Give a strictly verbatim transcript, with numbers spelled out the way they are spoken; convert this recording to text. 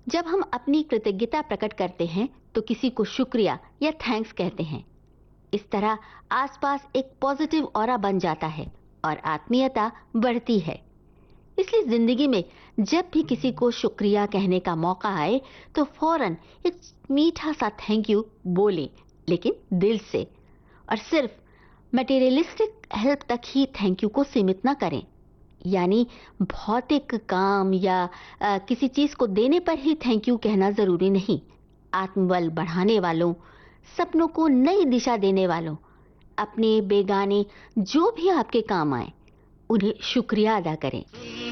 जब हम अपनी कृतज्ञता प्रकट करते हैं तो किसी को शुक्रिया या थैंक्स कहते हैं। इस तरह आसपास एक पॉजिटिव ऑरा बन जाता है और आत्मीयता बढ़ती है। इसलिए जिंदगी में जब भी किसी को शुक्रिया कहने का मौका आए तो फौरन एक मीठा सा थैंक यू बोलें, लेकिन दिल से। और सिर्फ मटेरियलिस्टिक हेल्प तक ही थैंक यू को सीमित ना करें। यानी भौतिक काम या आ, किसी चीज को देने पर ही थैंक यू कहना जरूरी नहीं। आत्मबल बढ़ाने वालों, सपनों को नई दिशा देने वालों, अपने बेगाने जो भी आपके काम आए, उन्हें शुक्रिया अदा करें।